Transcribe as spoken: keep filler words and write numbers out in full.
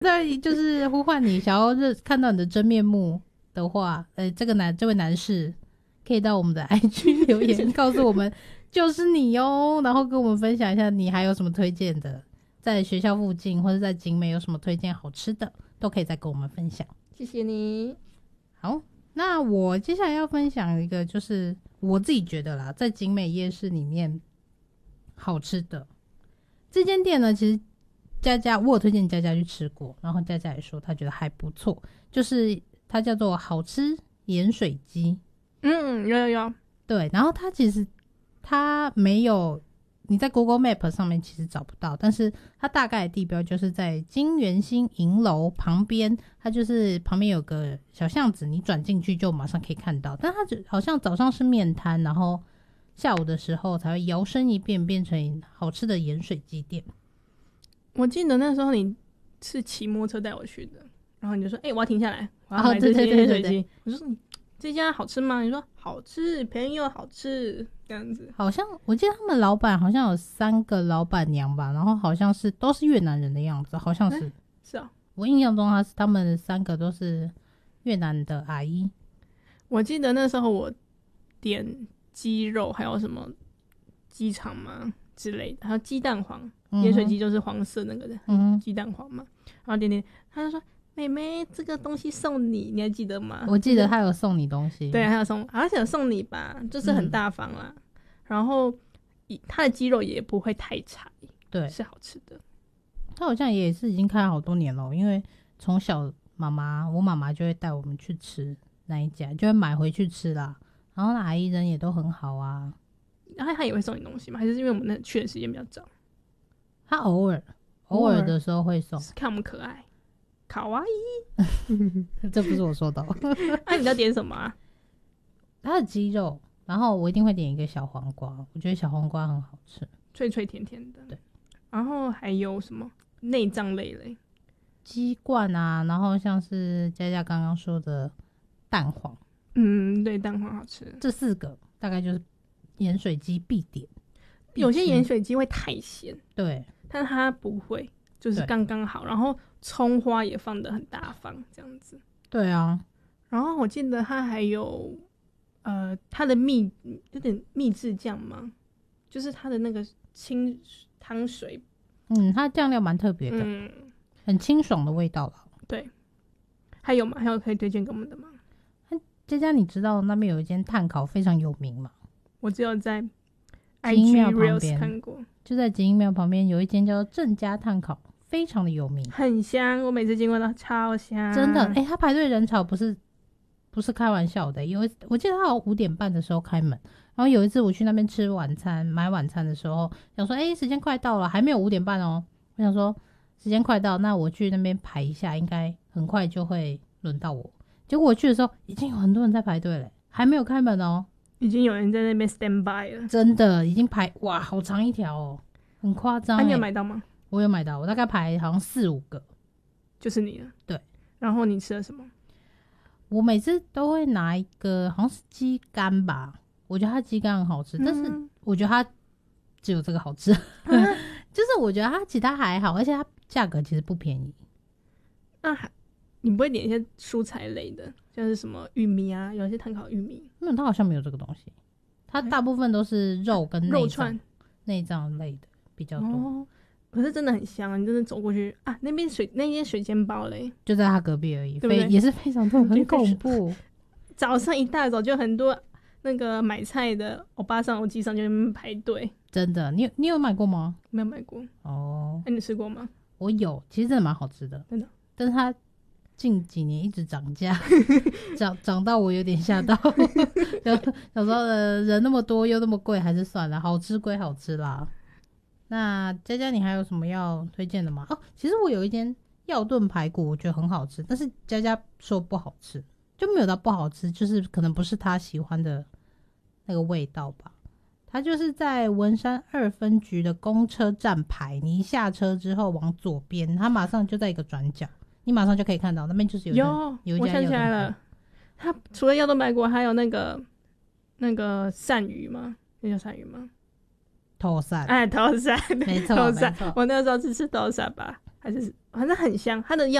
对，就是呼唤你，想要认看到你的真面目的话，呃，这个男这位男士可以到我们的 I G 留言，告诉我们就是你哦，然后跟我们分享一下你还有什么推荐的，在学校附近或者在景美有什么推荐好吃的，都可以再跟我们分享。 谢谢你。 好，那我接下来要分享一个，就是我自己觉得啦，在景美夜市里面好吃的这间店呢，其实佳佳我有推荐佳佳去吃过，然后佳佳也说她觉得还不错，就是它叫做好吃盐水鸡。 嗯，有有有。 对，然后它其实它没有你在 Google Map 上面其实找不到，但是它大概的地标就是在金源兴银楼旁边，它就是旁边有个小巷子，你转进去就马上可以看到。但它好像早上是面摊，然后下午的时候才会摇身一变变成好吃的盐水鸡店。 我记得那时候你是骑摩托车带我去的，然后你就说：“哎、欸，我要停下来，我要买这些盐水鸡。”我就说：“这家好吃吗？”你说：“好吃，便宜又好吃。”这样子。好像我记得他们老板好像有三个老板娘吧，然后好像是都是越南人的样子，好像是。 欸、是啊， 我印象中他是他们三个都是越南的阿姨。 我记得那时候我点鸡肉，还有什么鸡肠嘛之类的，还有鸡蛋黄。盐水鸡就是黄色那个的，嗯，鸡蛋黄嘛。然后点点，他就说：“妹妹，这个东西送你，你还记得吗？” 我记得他有送你东西， 对，他有送，而且有送你吧，就是很大方啦。嗯、然后他的鸡肉也不会太柴， 对， 是好吃的。 他好像也是已经开好多年了，因为从小妈妈，我妈妈就会带我们去吃那一家，就会买回去吃啦。然后那阿姨人也都很好啊。 然后他也会送你东西吗？还是因为我们那去的时间比较早？ 他偶尔偶尔的时候会送， 看我们可爱，卡哇伊。 这不是我说的、哦。 那、啊、你要点什么啊？ 他的鸡肉，然后我一定会点一个小黄瓜，我觉得小黄瓜很好吃， 脆脆甜甜的。 对， 然后还有什么内脏类类？ 鸡冠啊，然后像是佳佳刚刚说的蛋黄， 嗯，对，蛋黄好吃。 这四个大概就是盐水鸡必点。 有些盐水鸡会太咸， 对， 但它不会，就是刚刚好。然后葱花也放得很大方，这样子。 对啊。 然后我记得它还有，呃，它的秘有点秘制酱吗？就是它的那个清汤水， 嗯，它的酱料蛮特别的，嗯，很清爽的味道了。 对，还有吗？还有可以推荐给我们的吗？ 佳佳，你知道那边有一间炭烤非常有名吗？ 我只有在 I G Reels 看过， 就在景英庙旁边有一间叫郑家炭烤，非常的有名， 很香，我每次经过都超香， 真的。哎、欸，他排队人潮不是不是开玩笑的，有我记得他好像五点半的时候开门，然后有一次我去那边吃晚餐买晚餐的时候，想说哎、欸、时间快到了，还没有五点半哦，我想说时间快到，那我去那边排一下，应该很快就会轮到我。结果我去的时候已经有很多人在排队了，还没有开门哦。 已经有人在那边 stand by 了， 真的已经排哇，好长一条哦，很夸张、欸。 啊，你有买到吗？ 我有买到，我大概排好像四五个， 就是你了。 对， 然后你吃了什么？ 我每次都会拿一个好像是鸡肝吧，我觉得它鸡肝很好吃、嗯，但是我觉得它只有这个好吃，啊、就是我觉得它其他还好，而且它价格其实不便宜。 那还你不会点一些蔬菜类的？像是什么玉米啊，有一些炭烤玉米。 嗯，它好像没有这个东西，它大部分都是肉跟内脏、 肉串、 内脏类的比较多。哦， 可是真的很香啊！你真的走过去啊，那边水那间水煎包嘞， 就在它隔壁而已， 对不对？ 也是非常多，很恐怖。 早上一大早就很多那个买菜的欧巴桑、欧吉桑就在那边排队。真的，你你有买过吗？ 没有买过。哦，那、欸、你吃过吗？ 我有，其实真的蛮好吃的， 真的。 但是它近几年一直涨价，涨涨到我有点吓到。想说呃人那么多又那么贵，还是算了，好吃归好吃啦。那佳佳，你还有什么要推荐的吗？哦，其实我有一间药炖排骨，我觉得很好吃，但是佳佳说不好吃，就没有到不好吃，就是可能不是他喜欢的那个味道吧。它就是在文山二分局的公车站牌，你一下车之后往左边，它马上就在一个转角。你马上就可以看到那边就是有有有一家， 我想起来了，它除了药炖排骨，还有那个那个鳝鱼吗？那叫鳝鱼吗？ 头鳝， 哎，头鳝， 没错， 头鳝。我那时候只吃头鳝吧。 还是反正很香，它的药